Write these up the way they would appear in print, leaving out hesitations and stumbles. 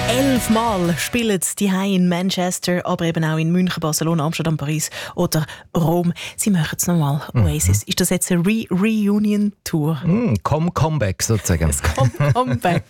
11 Mal spielen die in Manchester, aber eben auch in München, Barcelona, Amsterdam, Paris oder Rom. Sie machen es nochmal, Oasis. Ist das jetzt eine Reunion-Tour? Comeback sozusagen. Das Comeback.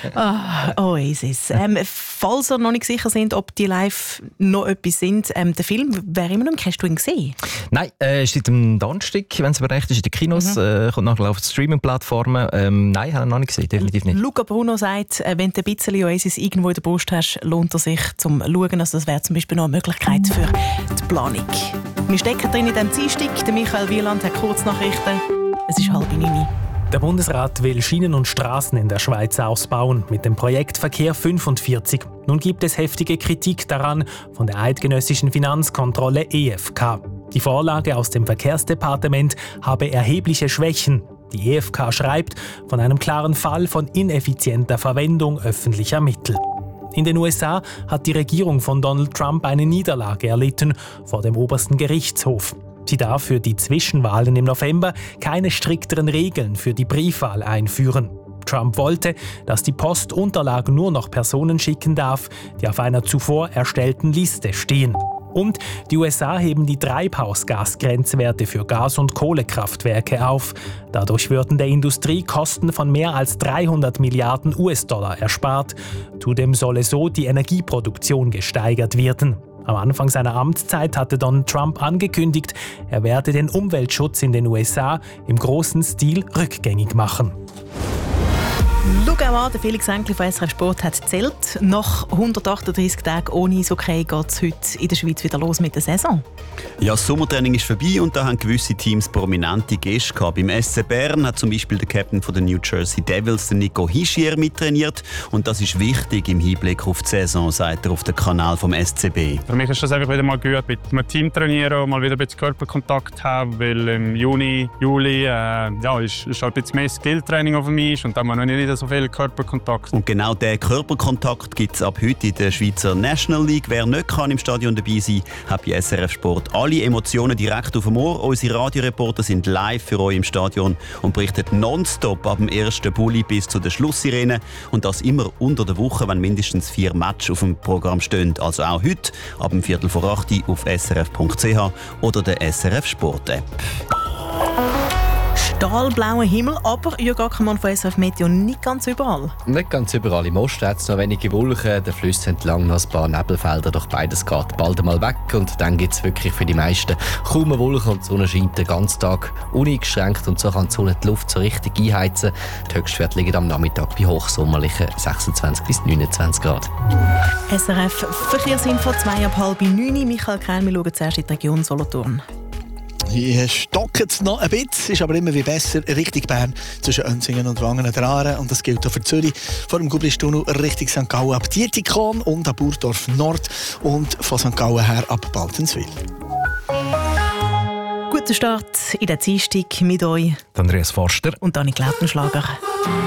Oasis. Falls ihr noch nicht sicher sind, ob die live noch etwas sind, der Film wäre immer noch im. Hast du ihn gesehen? Nein, ist seit dem Donnerstag, wenn es mir recht ist, in den Kinos. Kommt nachher auf die Streaming-Plattformen. Nein, habe ich noch nicht gesehen, definitiv nicht. Luca Bruno sagt, wenn du ein bisschen Oasis irgendwo in der Brust hast, lohnt es sich zum Schauen. Also das wäre zum Beispiel noch eine Möglichkeit für die Planung. Wir stecken drin in diesem Dienstag. Der Michael Wieland hat Kurznachrichten. Es ist 8:30. Der Bundesrat will Schienen und Straßen in der Schweiz ausbauen mit dem Projekt Verkehr 45. Nun gibt es heftige Kritik daran von der eidgenössischen Finanzkontrolle EFK. Die Vorlage aus dem Verkehrsdepartement habe erhebliche Schwächen. Die EFK schreibt von einem klaren Fall von ineffizienter Verwendung öffentlicher Mittel. In den USA hat die Regierung von Donald Trump eine Niederlage erlitten vor dem obersten Gerichtshof. Sie darf für die Zwischenwahlen im November keine strikteren Regeln für die Briefwahl einführen. Trump wollte, dass die Post Unterlagen nur noch Personen schicken darf, die auf einer zuvor erstellten Liste stehen. Und die USA heben die Treibhausgasgrenzwerte für Gas- und Kohlekraftwerke auf. Dadurch würden der Industrie Kosten von mehr als 300 Milliarden US-Dollar erspart. Zudem solle so die Energieproduktion gesteigert werden. Am Anfang seiner Amtszeit hatte Donald Trump angekündigt, er werde den Umweltschutz in den USA im großen Stil rückgängig machen. Schau auch an, der Felix Enkli von SRF Sport hat gezählt. Nach 138 Tagen ohne Eishockey geht es heute in der Schweiz wieder los mit der Saison. Ja, das Sommertraining ist vorbei und da haben gewisse Teams prominente Gäste gehabt. Beim SC Bern hat zum Beispiel der Captain von den New Jersey Devils, Nico Hischier, mittrainiert. Und das ist wichtig im Hinblick auf die Saison, sagt er auf dem Kanal vom SCB. Für mich ist das einfach wieder mal gut, mit einem Team trainieren und mal wieder ein bisschen Körperkontakt haben, weil im Juni, Juli ist halt ein bisschen mehr Skilltraining auf mich und da haben wir noch nicht so viel Körperkontakt. Und genau diesen Körperkontakt gibt es ab heute in der Schweizer National League. Wer nicht kann im Stadion dabei sein, hat bei SRF Sport alle Emotionen direkt auf dem Ohr. Unsere Radioreporter sind live für euch im Stadion und berichten nonstop ab dem ersten Bulli bis zu der Schlusssirene. Und das immer unter der Woche, wenn mindestens 4 Matches auf dem Programm stehen. Also auch heute ab dem 7:45 auf srf.ch oder der SRF Sport App. Stahlblauer Himmel, aber Jürg Ackermann von SRF Meteo nicht ganz überall. Nicht ganz überall. Im Osten hat es noch wenige Wolken, der Flüsse entlang noch ein paar Nebelfelder, doch beides geht bald einmal weg und dann gibt es wirklich für die meisten kaum eine Wolke und die Sonne scheint den ganzen Tag uneingeschränkt und so kann die Sonne die Luft so richtig einheizen. Die Höchstwerte liegen am Nachmittag bei hochsommerlichen 26 bis 29 Grad. SRF Verkehrsinfo 8:30. Michael Kreil, wir schauen zuerst in die Region Solothurn. Hier stockt es noch ein bisschen, ist aber immer wie besser Richtung Bern zwischen Enzingen und Wangen der Aare. Und das gilt auch für Zürich, vor dem Gubristunnel Richtung St. Gallen ab Dietikon und ab Burdorf Nord und von St. Gallen her ab Baltenswil. Guten Start in der Dienstag mit euch. Andreas Forster und Annik Lautenschlager.